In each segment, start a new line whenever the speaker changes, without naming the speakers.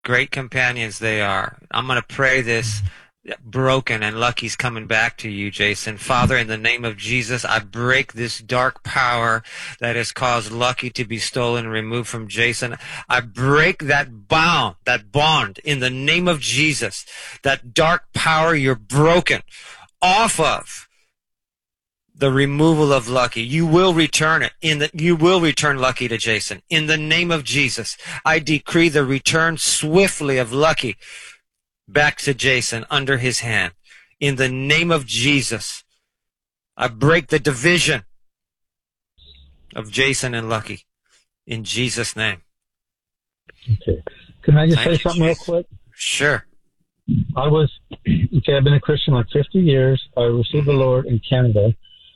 Great companions they are. I'm going to pray this broken, and Lucky's coming back to you, Jason. Father, in the name of Jesus, I break this dark power that has caused Lucky to be stolen and removed from Jason. I break that bond in the name of Jesus. That dark power, you're broken off of the removal of Lucky. You will return it. You will return Lucky to Jason. In the name of Jesus, I decree the return swiftly of Lucky back to Jason under his hand. In the name of Jesus, I break the division of Jason and Lucky. In Jesus' name.
Okay. Can I just say something real quick?
Sure.
I've been a Christian like 50 years. I received the Lord in Canada.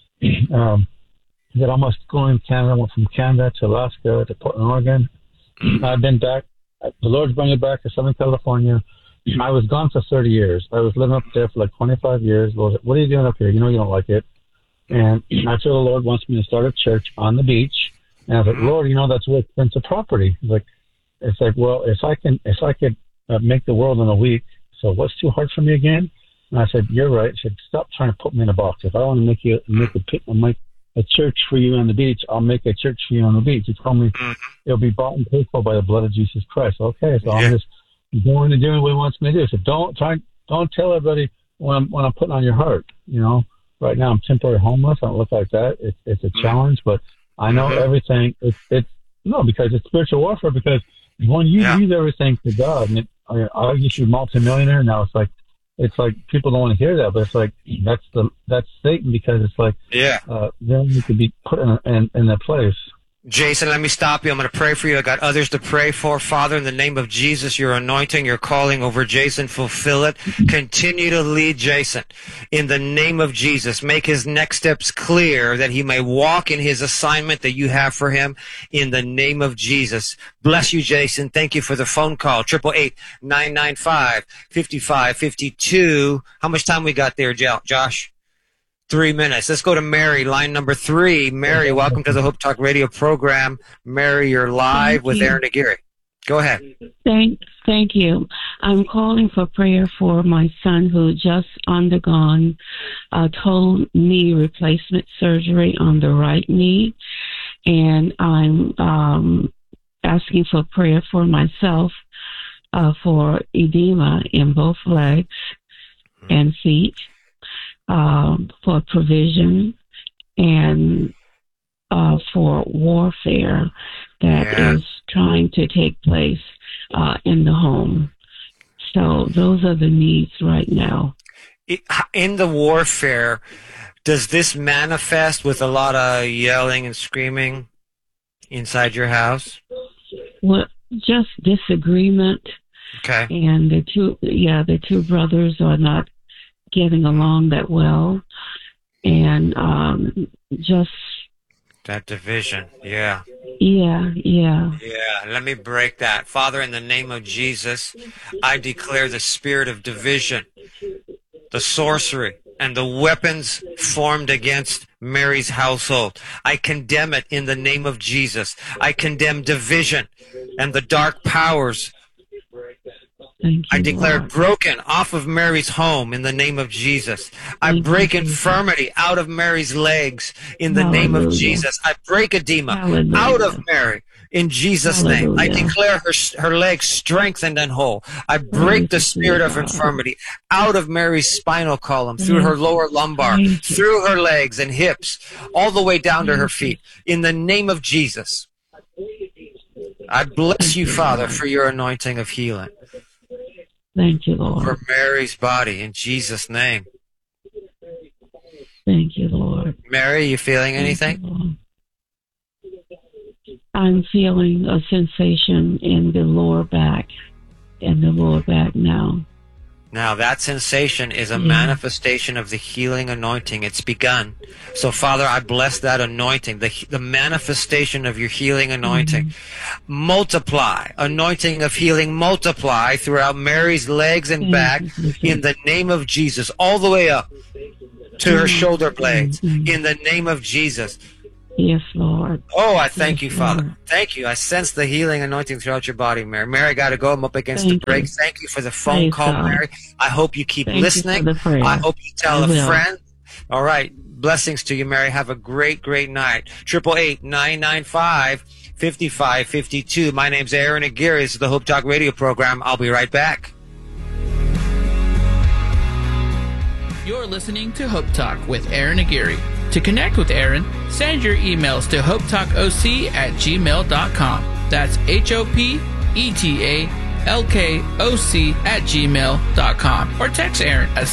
That almost going to Canada. I went from Canada to Alaska to Portland, Oregon. I've been back. The Lord's bringing me back to Southern California. I was gone for 30 years. I was living up there for like 25 years. Lord said, what are you doing up here? You know you don't like it. And I feel the Lord wants me to start a church on the beach. And I was like, Lord, you know, that's what expensive property. It's like, well, if I could make the world in a week, so what's too hard for me again? And I said, you're right. I said, stop trying to put me in a box. If I want to make a church for you on the beach, I'll make a church for you on the beach. He told me it'll be bought and paid for by the blood of Jesus Christ. Okay, so I'm just going and doing what he wants me to do. So don't tell everybody when I'm putting on your heart. You know, right now I'm temporarily homeless. I don't look like that. It's a challenge, but I know everything. Because it's spiritual warfare. Because when you leave everything to God, and I used to be multimillionaire. Now it's like people don't want to hear that, but it's like that's Satan, because it's like then you could be put in a place.
Jason, let me stop you. I'm going to pray for you. I got others to pray for. Father, in the name of Jesus, your anointing, your calling over Jason, fulfill it. Continue to lead Jason in the name of Jesus. Make his next steps clear that he may walk in his assignment that you have for him in the name of Jesus. Bless you, Jason. Thank you for the phone call. 888-995-5552. How much time we got there, Josh? 3 minutes. Let's go to Mary, line number 3. Mary, welcome to the Hope Talk Radio program. Mary, you're live with Aaron Aguirre. Go ahead.
Thank you. I'm calling for prayer for my son who just undergone total knee replacement surgery on the right knee. And I'm asking for prayer for myself for edema in both legs and feet. For provision and for warfare that is trying to take place in the home. So those are the needs right now.
In the warfare, does this manifest with a lot of yelling and screaming inside your house?
Well, just disagreement.
Okay.
And the two brothers are not getting along that well, and just
that division. Yeah, let me break that. Father, in the name of Jesus, I declare the spirit of division, the sorcery, and the weapons formed against Mary's household. I condemn it in the name of Jesus. I condemn division and the dark powers. I declare broken off of Mary's home in the name of Jesus. I break infirmity out of Mary's legs in the name of Jesus. I break edema out of Mary in Jesus' name. I declare her legs strengthened and whole. I break the spirit of infirmity out of Mary's spinal column, through her lower lumbar, through her legs and hips, all the way down to her feet in the name of Jesus. I bless you, Father, for your anointing of healing.
Thank you, Lord.
For Mary's body, in Jesus' name.
Thank you, Lord.
Mary, you feeling anything?
I'm feeling a sensation in the lower back. Now.
Now, that sensation is a manifestation of the healing anointing. It's begun. So, Father, I bless that anointing, the manifestation of your healing anointing. Multiply, anointing of healing, multiply throughout Mary's legs and back in the name of Jesus, all the way up to her shoulder blades in the name of Jesus.
Yes, Lord.
Oh, I thank you,
Yes,
Father.
Lord.
Thank you. I sense the healing anointing throughout your body, Mary. Mary, I got to go. I'm up against the
Thank
break.
you.
Thank you for the phone
Praise
call,
God.
Mary. I hope you keep
Thank you
listening.
for the prayer.
I hope you tell
I
a
will.
friend. All right. Blessings to you, Mary. Have a great, great night. 888-995-5552. My name's Aaron Aguirre. This is the Hope Talk radio program. I'll be right back.
You're listening to Hope Talk with Aaron Aguirre. To connect with Aaron, send your emails to hopetalkoc@gmail.com. That's HOPETALKOC@gmail.com. Or text Aaron at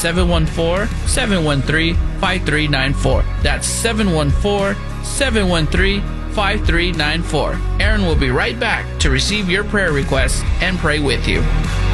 714-713-5394. That's 714-713-5394. Aaron will be right back to receive your prayer requests and pray with you.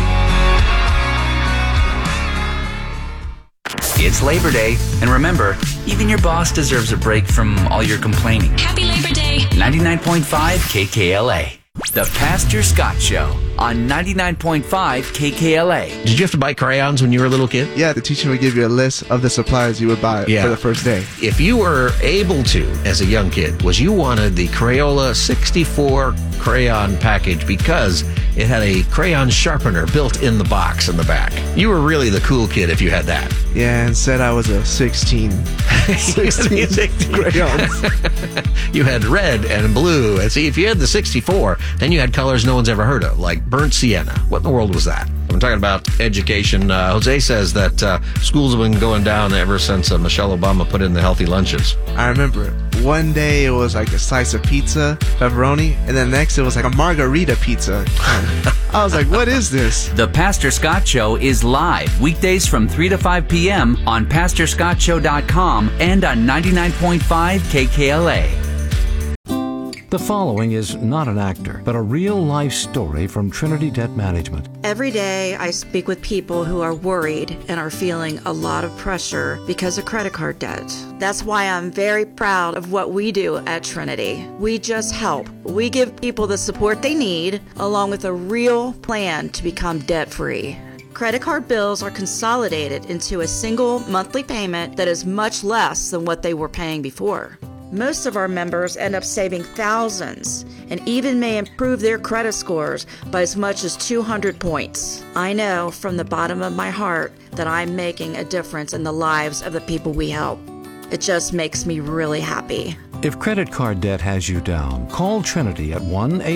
It's Labor Day, and remember, even your boss deserves a break from all your complaining.
Happy Labor Day.
99.5 KKLA. The Pastor Scott Show on 99.5 KKLA.
Did you have to buy crayons when you were a little kid?
Yeah, the teacher would give you a list of the supplies you would buy for the first day.
If you were able to, as a young kid, you wanted the Crayola 64 crayon package because it had a crayon sharpener built in the box in the back. You were really the cool kid if you had that.
Yeah, and said I was a 16 crayons.
You had red and blue. And see, if you had the 64, then you had colors no one's ever heard of, like burnt sienna. What in the world was that? I'm talking about education. Jose says that schools have been going down ever since Michelle Obama put in the healthy lunches.
I remember one day it was like a slice of pizza, pepperoni, and then next it was like a margarita pizza. I was like, what is this?
The Pastor Scott Show is live weekdays from 3 to 5 p.m. on PastorScottShow.com and on 99.5 KKLA.
The following is not an actor, but a real-life story from Trinity Debt Management.
Every day I speak with people who are worried and are feeling a lot of pressure because of credit card debt. That's why I'm very proud of what we do at Trinity. We just help. We give people the support they need, along with a real plan to become debt-free. Credit card bills are consolidated into a single monthly payment that is much less than what they were paying before. Most of our members end up saving thousands and even may improve their credit scores by as much as 200 points. I know from the bottom of my heart that I'm making a difference in the lives of the people we help. It just makes me really happy.
If credit card debt has you down, call Trinity at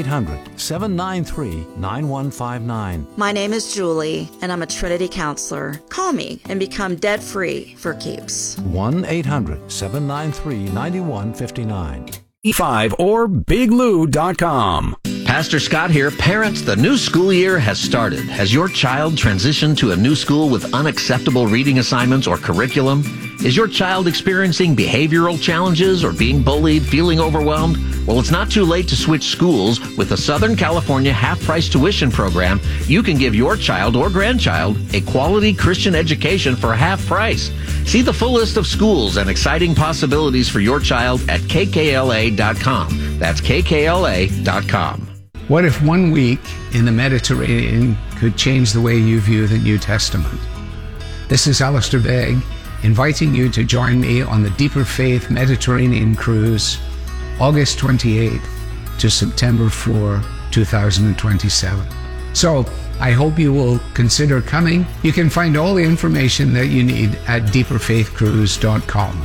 1-800-793-9159.
My name is Julie, and I'm a Trinity counselor. Call me and become debt-free for keeps.
1-800-793-9159.
E5 or BigLou.com.
Pastor Scott here. Parents, the new school year has started. Has your child transitioned to a new school with unacceptable reading assignments or curriculum? Is your child experiencing behavioral challenges or being bullied, feeling overwhelmed? Well, it's not too late to switch schools. With the Southern California half-price tuition program, you can give your child or grandchild a quality Christian education for half price. See the full list of schools and exciting possibilities for your child at kkla.com. That's kkla.com.
What if 1 week in the Mediterranean could change the way you view the New Testament? This is Alistair Begg, inviting you to join me on the Deeper Faith Mediterranean Cruise, August 28th to September 4, 2027. So, I hope you will consider coming. You can find all the information that you need at deeperfaithcruise.com.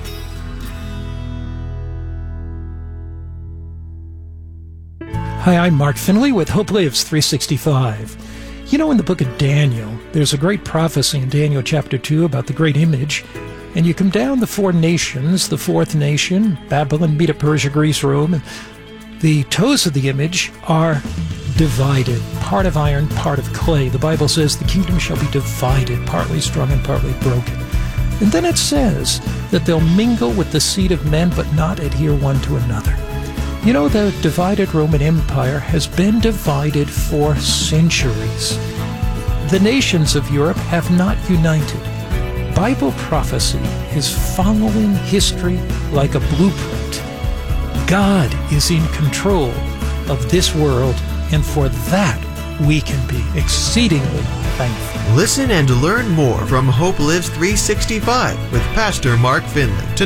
Hi, I'm Mark Finley with Hope Lives 365. You know, in the book of Daniel, there's a great prophecy in Daniel chapter 2 about the great image. And you come down the four nations, the fourth nation, Babylon, Medo, Persia, Greece, Rome, and the toes of the image are divided, part of iron, part of clay. The Bible says the kingdom shall be divided, partly strong and partly broken. And then it says that they'll mingle with the seed of men, but not adhere one to another. You know, the divided Roman Empire has been divided for centuries. The nations of Europe have not united. Bible prophecy is following history like a blueprint. God is in control of this world, and for that we can be exceedingly thankful.
Listen and learn more from Hope Lives 365 with Pastor Mark Finley tonight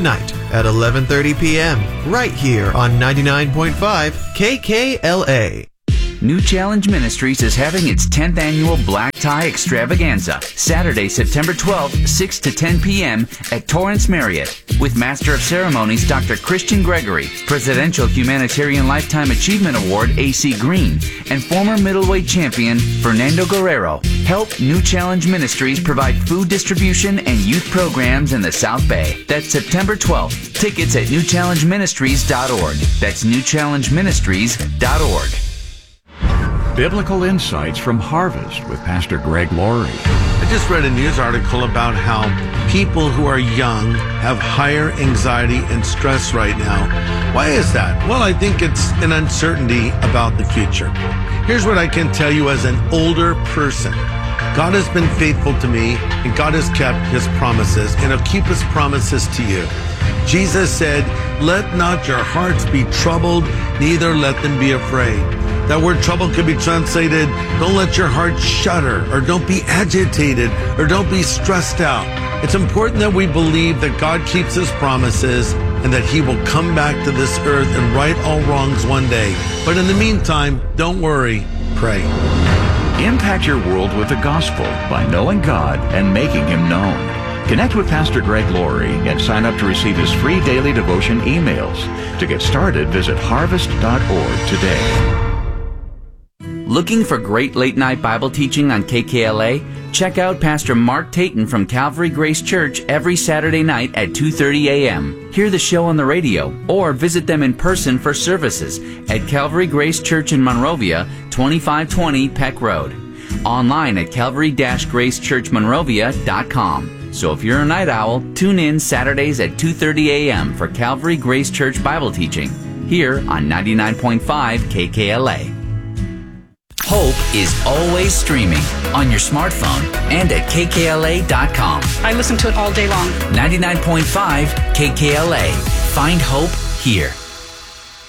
at 11:30 p.m. right here on 99.5 KKLA.
New Challenge Ministries is having its 10th annual Black Tie Extravaganza, Saturday, September 12th, 6 to 10 p.m. at Torrance Marriott, with Master of Ceremonies Dr. Christian Gregory, Presidential Humanitarian Lifetime Achievement Award A.C. Green, and former middleweight champion Fernando Guerrero. Help New Challenge Ministries provide food distribution and youth programs in the South Bay. That's September 12th. Tickets at newchallengeministries.org. That's newchallengeministries.org.
Biblical Insights from Harvest with Pastor Greg Laurie.
I just read a news article about how people who are young have higher anxiety and stress right now. Why is that? Well, I think it's an uncertainty about the future. Here's what I can tell you as an older person. God has been faithful to me, and God has kept his promises, and he'll keep his promises to you. Jesus said, "Let not your hearts be troubled, neither let them be afraid." That word trouble could be translated, don't let your heart shudder, or don't be agitated, or don't be stressed out. It's important that we believe that God keeps his promises and that he will come back to this earth and right all wrongs one day. But in the meantime, don't worry, pray.
Impact your world with the gospel by knowing God and making him known. Connect with Pastor Greg Laurie and sign up to receive his free daily devotion emails. To get started, visit harvest.org today.
Looking for great late-night Bible teaching on KKLA? Check out Pastor Mark Tayton from Calvary Grace Church every Saturday night at 2:30 a.m. Hear the show on the radio or visit them in person for services at Calvary Grace Church in Monrovia, 2520 Peck Road. Online at calvary-gracechurchmonrovia.com. So if you're a night owl, tune in Saturdays at 2:30 a.m. for Calvary Grace Church Bible teaching here on 99.5 KKLA. Hope is always streaming on your smartphone and at kkla.com.
I listen to it all day long.
99.5 KKLA. Find hope here.